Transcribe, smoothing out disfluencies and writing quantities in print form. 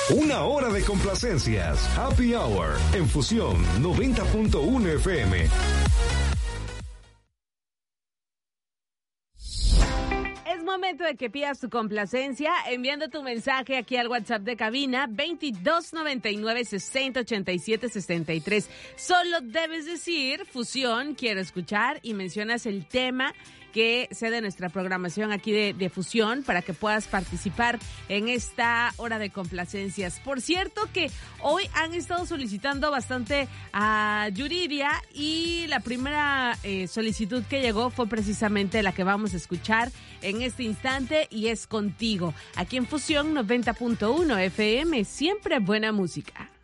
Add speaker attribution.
Speaker 1: Una hora de complacencias. Happy Hour en Fusión 90.1 FM.
Speaker 2: Es momento de que pidas tu complacencia enviando tu mensaje aquí al WhatsApp de cabina 2299-6087-63. Solo debes decir Fusión, quiero escuchar, y mencionas el tema que sea de nuestra programación aquí de Fusión para que puedas participar en esta hora de complacencias. Por cierto que hoy han estado solicitando bastante a Yuridia y la primera solicitud que llegó fue precisamente la que vamos a escuchar en este instante y es Contigo. Aquí en Fusión 90.1 FM, siempre buena música.